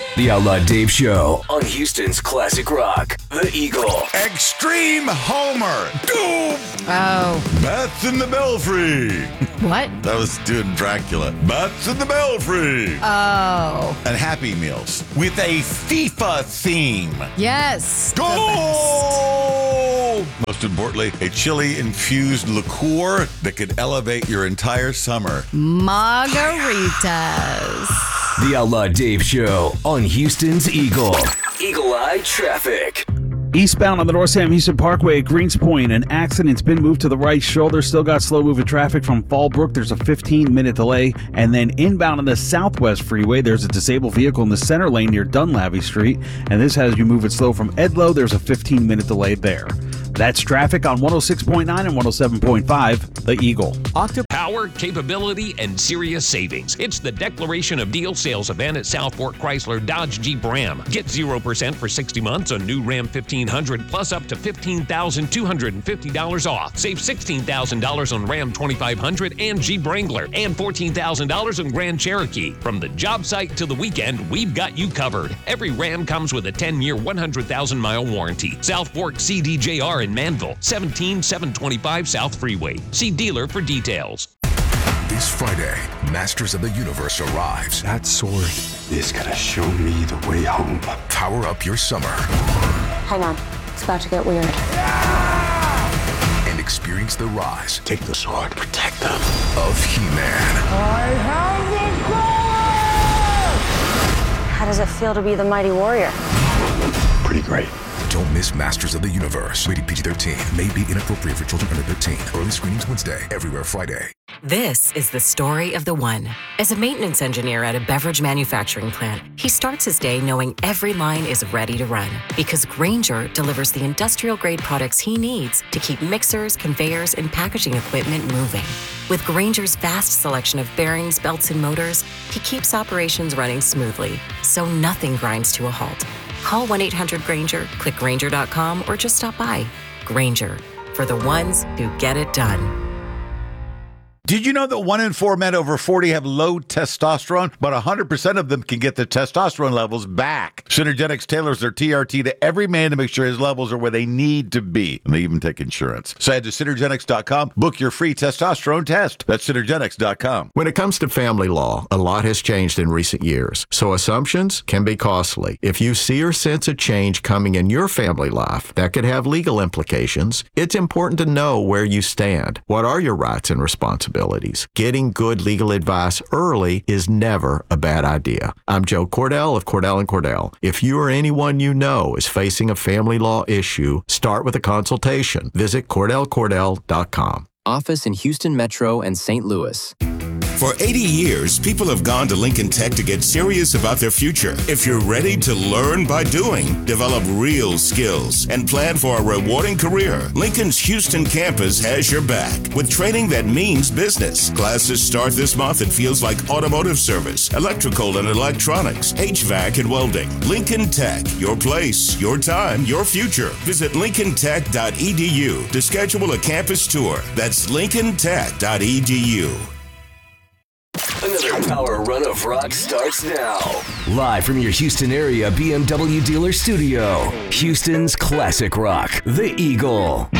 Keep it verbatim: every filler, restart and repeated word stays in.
The Outlaw Dave Show on Houston's Classic Rock, The Eagle. Extreme Homer. Doom. Oh. Bats in the Belfry. What? That was doing Dracula. Bats in the Belfry. Oh. And Happy Meals with a FIFA theme. Yes. Goal! Most importantly, a chili-infused liqueur that could elevate your entire summer. Margaritas. The Outlaw Dave Show on Houston's Eagle. Eagle Eye Traffic. Eastbound on the North Sam Houston Parkway at Greens Point, an accident's been moved to the right shoulder. Still got slow-moving traffic from Fallbrook. There's a fifteen-minute delay. And then inbound on the Southwest Freeway, there's a disabled vehicle in the center lane near Dunlavy Street. And this has you moving slow from Edlow. There's a fifteen-minute delay there. That's traffic on one oh six point nine and one oh seven point five, The Eagle. Octa Power, capability, and serious savings. It's the Declaration of Deal sales event at South Fork Chrysler Dodge Jeep Ram. Get zero percent for sixty months on new Ram fifteen hundred plus up to fifteen thousand two hundred fifty dollars off. Save sixteen thousand dollars on Ram twenty-five hundred and Jeep Wrangler and fourteen thousand dollars on Grand Cherokee. From the job site to the weekend, we've got you covered. Every Ram comes with a ten-year, one hundred thousand mile warranty. South Fork C D J R in Manville, seventeen seven twenty-five South Freeway. See dealer for details. This Friday, Masters of the Universe arrives. That sword is gonna show me the way home. Power up your summer. Hang on, it's about to get weird. And experience the rise. Take the sword, protect them. Of He-Man. I have the power! How does it feel to be the mighty warrior? Pretty great. Don't miss Masters of the Universe. Rated P G thirteen. May be inappropriate for children under thirteen. Early screenings Wednesday. Everywhere Friday. This is the story of the one. As a maintenance engineer at a beverage manufacturing plant, he starts his day knowing every line is ready to run because Grainger delivers the industrial-grade products he needs to keep mixers, conveyors, and packaging equipment moving. With Grainger's vast selection of bearings, belts, and motors, he keeps operations running smoothly, so nothing grinds to a halt. Call one eight hundred Grainger, click Grainger dot com, or just stop by. Grainger, for the ones who get it done. Did you know that one in four men over forty have low testosterone, but one hundred percent of them can get their testosterone levels back? Synergetics tailors their T R T to every man to make sure his levels are where they need to be, and they even take insurance. So head to Synergetics dot com, book your free testosterone test. That's Synergetics dot com. When it comes to family law, a lot has changed in recent years, so assumptions can be costly. If you see or sense a change coming in your family life that could have legal implications, it's important to know where you stand. What are your rights and responsibilities? Getting good legal advice early is never a bad idea. I'm Joe Cordell of Cordell and Cordell. If you or anyone you know is facing a family law issue, start with a consultation. Visit Cordell Cordell dot com. Office in Houston Metro and Saint Louis. For eighty years, people have gone to Lincoln Tech to get serious about their future. If you're ready to learn by doing, develop real skills, and plan for a rewarding career, Lincoln's Houston campus has your back with training that means business. Classes start this month and feels like automotive service, electrical and electronics, H V A C and welding. Lincoln Tech, your place, your time, your future. Visit lincoln tech dot e d u to schedule a campus tour. That's lincoln tech dot e d u. Another power run of rock starts now. Live from your Houston area B M W dealer studio, Houston's Classic Rock, The Eagle.